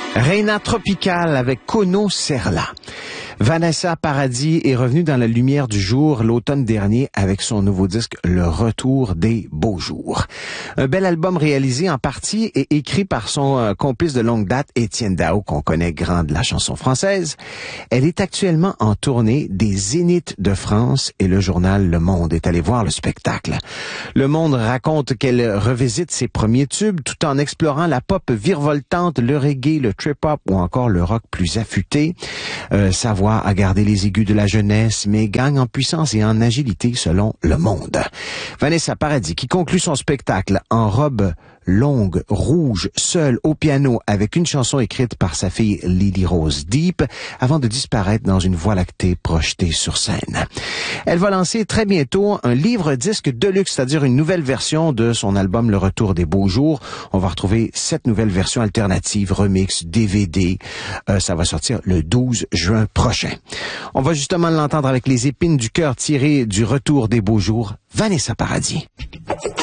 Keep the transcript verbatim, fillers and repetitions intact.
Reina Tropical avec Kono Serla. Vanessa Paradis est revenue dans la lumière du jour l'automne dernier avec son nouveau disque Le Retour des Beaux Jours. Un bel album réalisé en partie et écrit par son euh, complice de longue date, Étienne Dao, qu'on connaît grand de la chanson française. Elle est actuellement en tournée des Zéniths de France et le journal Le Monde est allé voir le spectacle. Le Monde raconte qu'elle revisite ses premiers tubes tout en explorant la pop virevoltante, le reggae, le trip-hop ou encore le rock plus affûté. Euh, sa voix a gardé les aigus de la jeunesse, mais gagne en puissance et en agilité selon Le Monde. Vanessa Paradis, qui conclut son spectacle en robe longue, rouge, seule au piano avec une chanson écrite par sa fille Lily Rose Deep, avant de disparaître dans une voie lactée projetée sur scène. Elle va lancer très bientôt un livre-disque de luxe, c'est-à-dire une nouvelle version de son album Le Retour des Beaux Jours. On va retrouver sept nouvelles versions alternatives, remix, D V D. Euh, ça va sortir le douze juin prochain. On va justement l'entendre avec les épines du cœur tirées du Retour des Beaux Jours, Vanessa Paradis.